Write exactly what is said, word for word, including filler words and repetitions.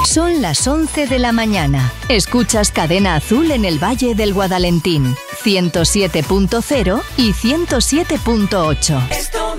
Son las once de la mañana. Escuchas Cadena Azul en el Valle del Guadalentín, ciento siete punto cero y ciento siete punto ocho.